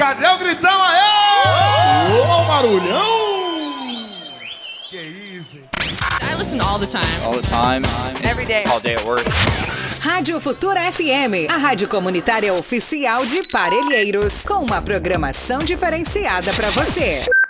Cadê o gritão aí? Ô, barulhão! Que isso, hein? I listen all the time. All the time. Every day. All day at work. Rádio Futura FM, a rádio comunitária oficial de Parelheiros, com uma programação diferenciada para você.